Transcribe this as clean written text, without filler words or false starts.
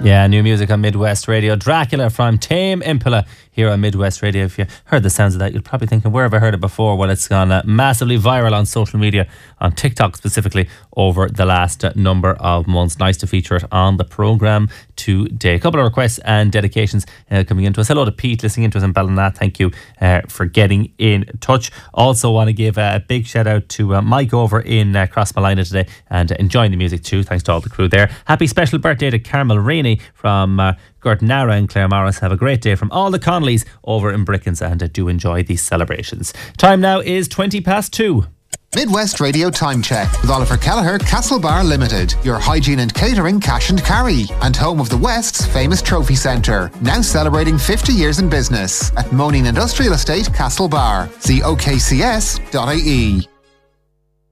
Yeah, new music on Midwest Radio. Dracula from Tame Impala here on Midwest Radio. If you heard the sounds of that, you're probably thinking, where have I heard it before? Well, it's gone massively viral on social media, on TikTok specifically, over the last number of months. Nice to feature it on the programme today. A couple of requests and dedications coming into us. Hello to Pete, listening into us in Ballina. Thank you for getting in touch. Also want to give a big shout out to Mike over in Crossmalina today, and enjoying the music too. Thanks to all the crew there. Happy special birthday to Carmel Rainey from Gurtnara and Clare Morris. Have a great day from all the Conleys over in Brickens, and do enjoy these celebrations. Time now is 2:20. Midwest Radio Time Check with Oliver Kelleher, Castlebar Limited, your hygiene and catering cash and carry, and home of the West's famous trophy centre, now celebrating 50 years in business at Moaning Industrial Estate, Castlebar. See okcs.ie.